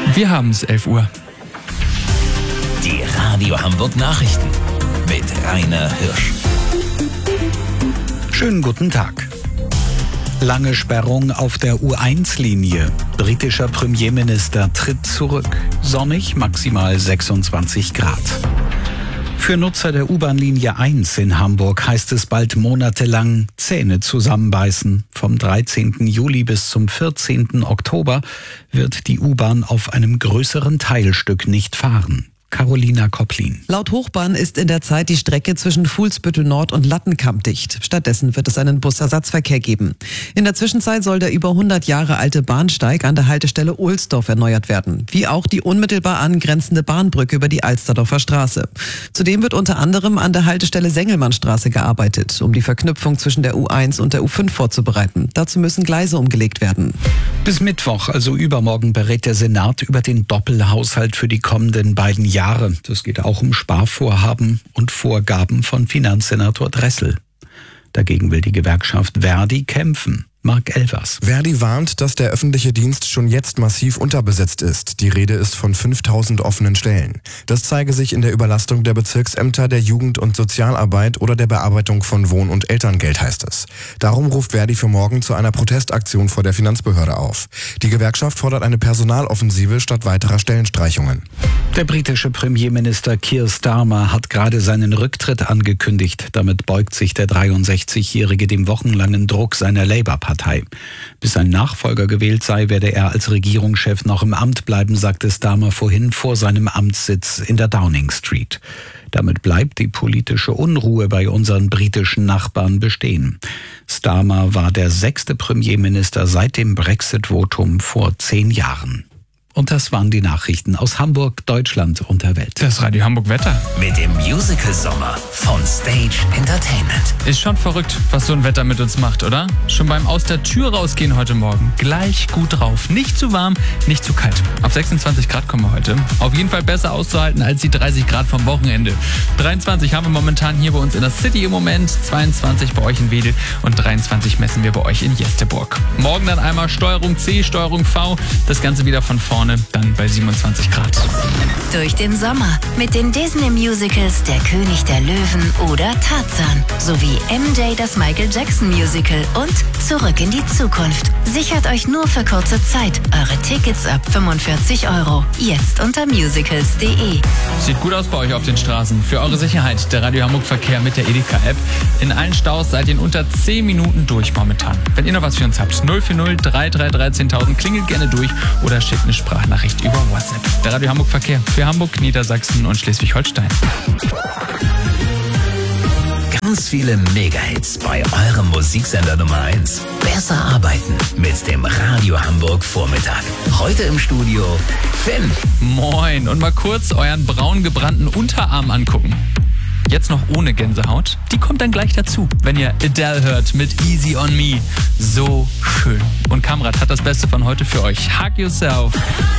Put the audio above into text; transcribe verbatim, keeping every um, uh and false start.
Wir haben es, elf Uhr. Die Radio Hamburg Nachrichten mit Rainer Hirsch. Schönen guten Tag. Lange Sperrung auf der U eins Linie. Britischer Premierminister tritt zurück. Sonnig, maximal sechsundzwanzig Grad. Für Nutzer der U-Bahn-Linie eins in Hamburg heißt es bald monatelang Zähne zusammenbeißen. Vom dreizehnten Juli bis zum vierzehnten Oktober wird die U-Bahn auf einem größeren Teilstück nicht fahren. Carolina Kopplin. Laut Hochbahn ist in der Zeit die Strecke zwischen Fuhlsbüttel Nord und Lattenkamp dicht. Stattdessen wird es einen Busersatzverkehr geben. In der Zwischenzeit soll der über hundert Jahre alte Bahnsteig an der Haltestelle Ohlsdorf erneuert werden, wie auch die unmittelbar angrenzende Bahnbrücke über die Alsterdorfer Straße. Zudem wird unter anderem an der Haltestelle Sengelmannstraße gearbeitet, um die Verknüpfung zwischen der U eins und der U fünf vorzubereiten. Dazu müssen Gleise umgelegt werden. Bis Mittwoch, also übermorgen, berät der Senat über den Doppelhaushalt für die kommenden beiden Jahre. Das geht auch um Sparvorhaben und Vorgaben von Finanzsenator Dressel. Dagegen will die Gewerkschaft Verdi kämpfen. Marc Elvers. Verdi warnt, dass der öffentliche Dienst schon jetzt massiv unterbesetzt ist. Die Rede ist von fünftausend offenen Stellen. Das zeige sich in der Überlastung der Bezirksämter, der Jugend- und Sozialarbeit oder der Bearbeitung von Wohn- und Elterngeld, heißt es. Darum ruft Verdi für morgen zu einer Protestaktion vor der Finanzbehörde auf. Die Gewerkschaft fordert eine Personaloffensive statt weiterer Stellenstreichungen. Der britische Premierminister Keir Starmer hat gerade seinen Rücktritt angekündigt. Damit beugt sich der dreiundsechzigjährige dem wochenlangen Druck seiner Labour-Partei. Bis ein Nachfolger gewählt sei, werde er als Regierungschef noch im Amt bleiben, sagte Starmer vorhin vor seinem Amtssitz in der Downing Street. Damit bleibt die politische Unruhe bei unseren britischen Nachbarn bestehen. Starmer war der sechste Premierminister seit dem Brexit-Votum vor zehn Jahren. Und das waren die Nachrichten aus Hamburg, Deutschland und der Welt. Das Radio Hamburg Wetter. Mit dem Musical-Sommer von Stage Entertainment. Ist schon verrückt, was so ein Wetter mit uns macht, oder? Schon beim aus der Tür rausgehen heute Morgen. Gleich gut drauf. Nicht zu warm, nicht zu kalt. Auf sechsundzwanzig Grad kommen wir heute. Auf jeden Fall besser auszuhalten als die dreißig Grad vom Wochenende. dreiundzwanzig haben wir momentan hier bei uns in der City im Moment. zweiundzwanzig bei euch in Wedel und dreiundzwanzig messen wir bei euch in Jesteburg. Morgen dann einmal Steuerung C, Steuerung V. Das Ganze wieder von vorne, dann bei siebenundzwanzig Grad. Durch den Sommer mit den Disney-Musicals Der König der Löwen oder Tarzan sowie M J das Michael Jackson Musical und Zurück in die Zukunft. Sichert euch nur für kurze Zeit eure Tickets ab fünfundvierzig Euro. Jetzt unter musicals punkt de. Sieht gut aus bei euch auf den Straßen. Für eure Sicherheit der Radio Hamburg Verkehr mit der Edeka-App. In allen Staus seid ihr in unter zehn Minuten durch momentan. Wenn ihr noch was für uns habt, null vier null drei drei drei zehntausend, klingelt gerne durch oder schickt eine Sprachnachricht über WhatsApp. Der Radio Hamburg Verkehr für Hamburg, Niedersachsen und Schleswig-Holstein. Ganz viele Mega-Hits bei eurem Musiksender Nummer eins. Besser arbeiten mit dem Radio Hamburg Vormittag. Heute im Studio Finn. Moin. Und mal kurz euren braun gebrannten Unterarm angucken. Jetzt noch ohne Gänsehaut. Die kommt dann gleich dazu, wenn ihr Adele hört mit Easy on Me. So schön. Und Kamrat hat das Beste von heute für euch. Hug yourself.